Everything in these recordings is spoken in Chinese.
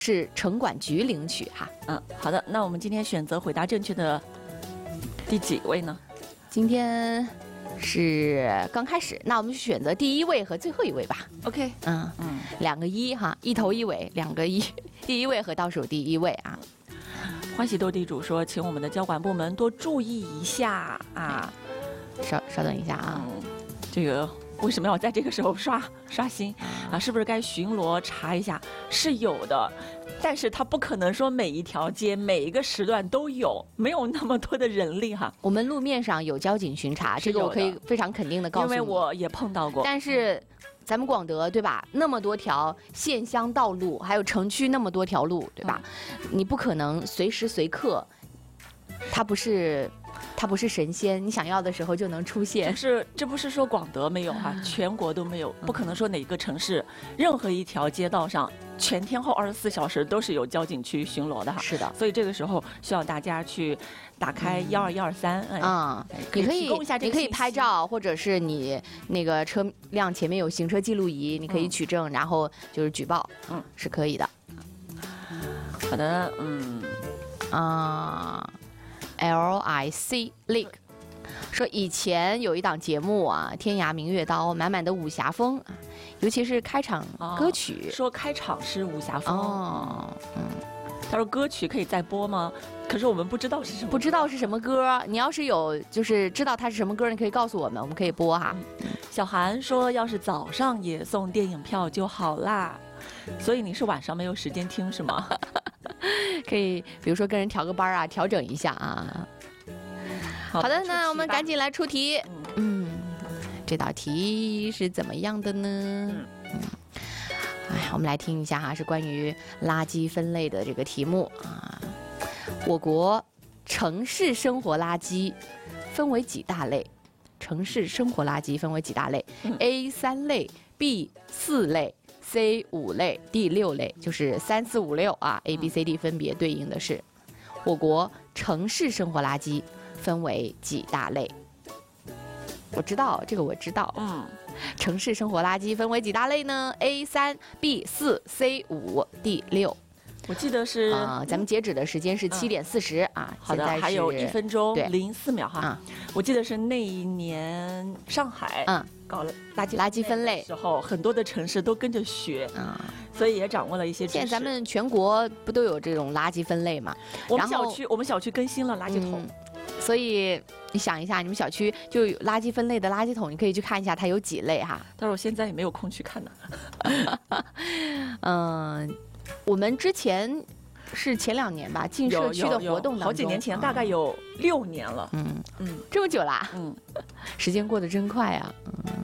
是城管局领取哈。 好的，那我们今天选择回答正确的第几位呢？ 今天是刚开始，那我们选择第1位和最后1位吧。 OK， 2个1哈，一头一尾2个1，第1位和倒数第1位啊。 欢喜斗地主说，请我们的交管部门多注意一下啊。 稍等一下啊， 这个为什么要在这个时候刷新啊？是不是该巡逻查一下？是有的，但是他不可能说每一条街每一个时段都有，没有那么多的人力哈。 我们路面上有交警巡查，这个我可以非常肯定的告诉你， 因为我也碰到过。 但是咱们广德对吧，那么多条县乡道路，还有城区那么多条路对吧，你不可能随时随刻，它不是神仙，你想要的时候就能出现。 这不是说广德没有哈，全国都没有，不可能说哪个城市任何一条街道上全天候24小时都是有交警去巡逻的哈。 是的， 所以这个时候需要大家去打开12123， 你可以拍照，或者是你那个车辆前面有行车记录仪，你可以取证，然后就是举报，是可以的。 好的， LIC League 说，以前有一档节目啊，《天涯明月刀》，满满的武侠风，尤其是开场歌曲。 说开场是武侠风他说歌曲可以再播吗？可是我们不知道是什么， 不知道是什么歌。你要是有就是知道它是什么歌，你可以告诉我们，我们可以播哈。 小韩说，要是早上也送电影票就好啦。所以你是晚上没有时间听是吗？ 可以，比如说跟人调个班啊，调整一下啊。好的，那我们赶紧来出题。这道题是怎么样的呢？我们来听一下哈，是关于垃圾分类的这个题目啊。我国城市生活垃圾分为几大类？城市生活垃圾分为几大类？A 3类 ，B 4类。C 5类 ，D 6类，就是3、4、5、6啊 ，A、B、C、D 分别对应的是我国城市生活垃圾分为几大类？我知道这个，我知道。城市生活垃圾分为几大类呢 ？A 3 B 4 C 5 D 6。 我记得是咱们截止的时间是7点40啊。 好的，还有1分钟04秒哈。我记得是那一年上海搞了垃圾分类的时候，很多的城市都跟着学所以也掌握了一些知识。 现在咱们全国不都有这种垃圾分类嘛？ 我们小区更新了垃圾桶。 所以你想一下，你们小区就有垃圾分类的垃圾桶，你可以去看一下它有几类哈。 但是我现在也没有空去看呢。 我们之前是前2年吧，进社区的活动当中， 好几年前，大概有6年了。 这么久啦。时间过得真快啊。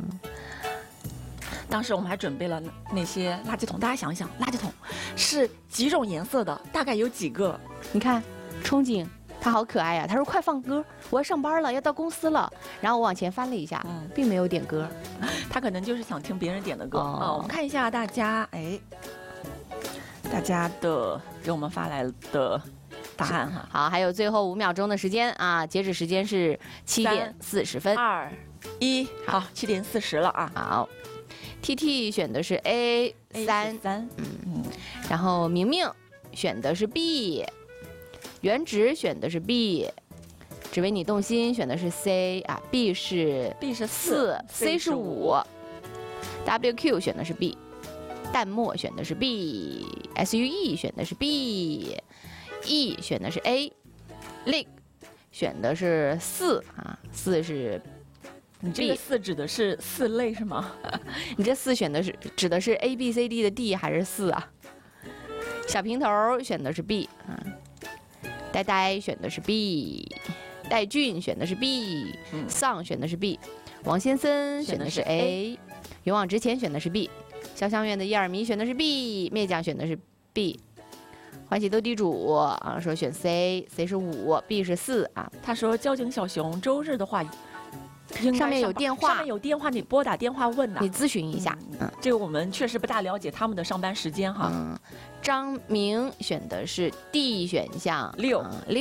当时我们还准备了那些垃圾桶，大家想一想，垃圾桶是几种颜色的，大概有几个？ 你看，憧憬他好可爱呀！他说：“快放歌，我要上班了，要到公司了。”然后我往前翻了一下，并没有点歌， 他可能就是想听别人点的歌。我们看一下大家，大家的给我们发来的答案哈。 好，还有最后5秒钟的时间啊，截止时间是7点40分。 2、1，好，7点40了啊。 好 ，TT 选的是 A 3，然后明明选的是 B。原值选的是 B， 只为你动心选的是 C 啊 ，B 是4 ，C 是5，WQ 选的是 B， 淡漠选的是 B，SUE 选的是 B，E 选的是 A，Link 选的是4啊，4是 B， 你这个4指的是4类是吗？ 你这4选的是指的是 ABCD 的 D 还是4啊？小平头选的是 B 啊。呆呆选的是 B， 戴俊选的是 B， 丧选的是 B， 王先森选的是 A， 勇往直前选的是 B， 潇湘院的叶尔迷选的是 B， 灭将选的是 B， 欢喜斗地主啊说选 C，C 是5，B 是4啊。 他说交警小熊周日的话， 上面有电话， 你拨打电话问你咨询一下。 这个我们确实不大了解他们的上班时间哈。 张明选的是 D 选项 6。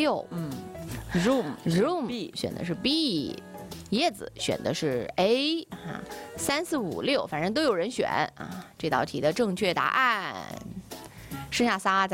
Room B 选的是 B， 叶子选的是 A 啊，3、4、5、6，反正都有人选啊。这道题的正确答案剩下仨